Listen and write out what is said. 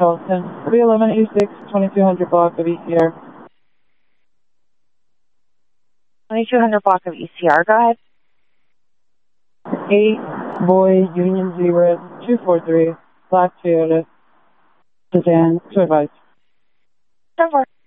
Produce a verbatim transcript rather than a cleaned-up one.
Charleston, three eleven E six, twenty-two hundred block of E C R. twenty-two hundred block of E C R, go ahead. eight, Boy, Union Zebra, two four three, Black Toyota, Sedan, to advise. ten four.